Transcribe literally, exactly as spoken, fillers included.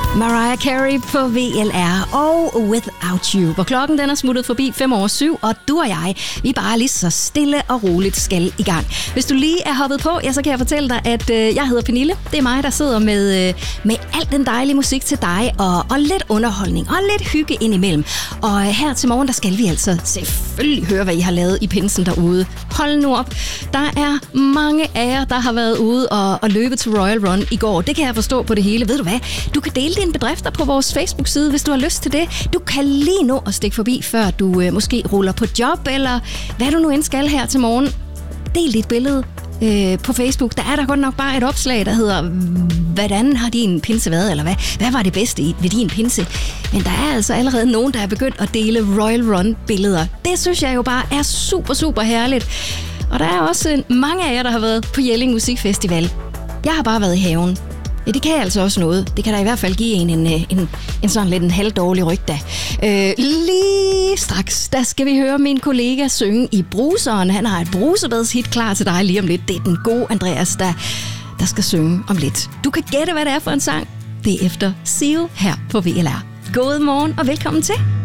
Mariah Carey på V L R og Without You, hvor klokken den er smuttet forbi fem over syv, og du og jeg, vi bare lige så stille og roligt skal i gang. Hvis du lige er hoppet på, ja, så kan jeg fortælle dig, at øh, jeg hedder Pernille. Det er mig, der sidder med, øh, med alt den dejlige musik til dig, og, og lidt underholdning og lidt hygge indimellem. Og øh, her til morgen, der skal vi altså selvfølgelig høre, hvad I har lavet i pinsen derude. Hold nu op. Der er mange af jer, der har været ude og, og løbe til Royal Run i går. Det kan jeg forstå på det hele. Ved du hvad? Du kan dele dine bedrifter på vores Facebook-side, hvis du har lyst til det. Du kan lige nå at stikke forbi, før du øh, måske ruller på job, eller hvad du nu end skal her til morgen. Del dit billede øh, på Facebook. Der er der godt nok bare et opslag, der hedder, hvordan har din pinse været, eller hvad, hvad var det bedste i, ved din pinse? Men der er altså allerede nogen, der er begyndt at dele Royal Run-billeder. Det synes jeg jo bare er super, super herligt. Og der er også mange af jer, der har været på Jelling Musikfestival. Jeg har bare været i haven. Ja, det kan altså også noget. Det kan da i hvert fald give en en, en, en sådan lidt en halvdårlig rygte. Øh, lige straks, der skal vi høre min kollega synge i bruseren. Han har et brusebadshit klar til dig lige om lidt. Det er den gode Andreas, der, der skal synge om lidt. Du kan gætte, hvad det er for en sang. Det er efter Seal her på V L R. God morgen og velkommen til.